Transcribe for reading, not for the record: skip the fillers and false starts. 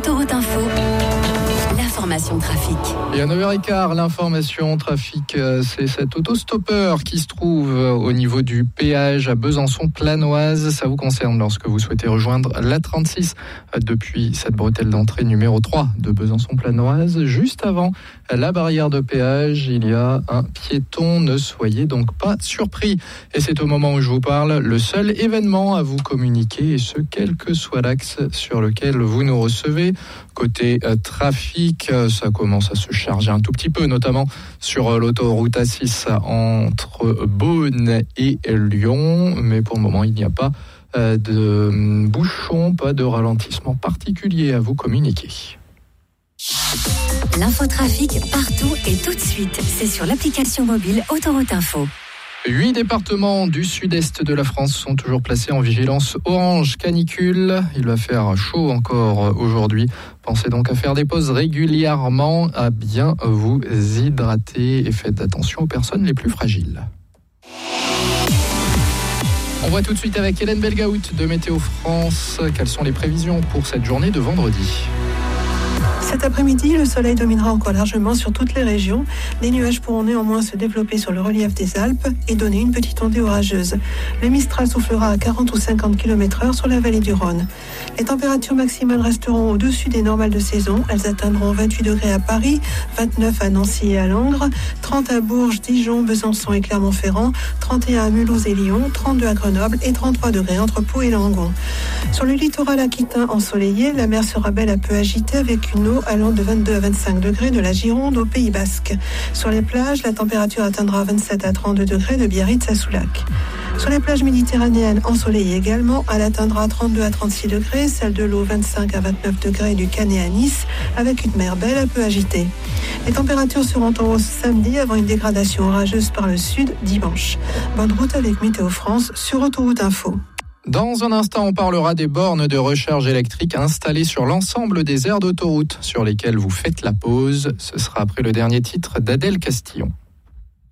Autoroute Info, l'information trafic. Et à 9h15, l'information trafic, c'est cet autostoppeur qui se trouve au niveau du péage à Besançon-Planoise. Ça vous concerne lorsque vous souhaitez rejoindre l'A36 depuis cette bretelle d'entrée numéro 3 de Besançon-Planoise. Juste avant la barrière de péage, il y a un piéton. Ne soyez donc pas surpris. Et c'est au moment où je vous parle, le seul événement à vous communiquer, et ce, quel que soit l'axe sur lequel vous nous recevez. Côté trafic, ça commence à se charger un tout petit peu, notamment sur l'autoroute A6 entre Beaune et Lyon. Mais pour le moment, il n'y a pas de bouchon, pas de ralentissement particulier à vous communiquer. L'infotrafic partout et tout de suite. C'est sur l'application mobile Autoroute Info. 8 départements du sud-est de la France sont toujours placés en vigilance orange canicule. Il va faire chaud encore aujourd'hui. Pensez donc à faire des pauses régulièrement, à bien vous hydrater et faites attention aux personnes les plus fragiles. On voit tout de suite avec Hélène Belgaout de Météo France. Quelles sont les prévisions pour cette journée de vendredi ? Cet après-midi, le soleil dominera encore largement sur toutes les régions. Les nuages pourront néanmoins se développer sur le relief des Alpes et donner une petite ondée orageuse. Le Mistral soufflera à 40 ou 50 km/h sur la vallée du Rhône. Les températures maximales resteront au-dessus des normales de saison. Elles atteindront 28 degrés à Paris, 29 à Nancy et à Langres, 30 à Bourges, Dijon, Besançon et Clermont-Ferrand, 31 à Mulhouse et Lyon, 32 à Grenoble et 33 degrés entre Pau et Langon. Sur le littoral aquitain ensoleillé, la mer sera belle à peu agitée avec une eau allant de 22 à 25 degrés de la Gironde au Pays Basque. Sur les plages, la température atteindra 27 à 32 degrés de Biarritz à Soulac. Sur les plages méditerranéennes ensoleillées également, elle atteindra 32 à 36 degrés, celle de l'eau 25 à 29 degrés du Canet à Nice, avec une mer belle un peu agitée. Les températures seront en hausse samedi avant une dégradation orageuse par le sud dimanche. Bonne route avec Météo France sur Autoroute Info. Dans un instant, on parlera des bornes de recharge électrique installées sur l'ensemble des aires d'autoroute sur lesquelles vous faites la pause. Ce sera après le dernier titre d'Adèle Castillon.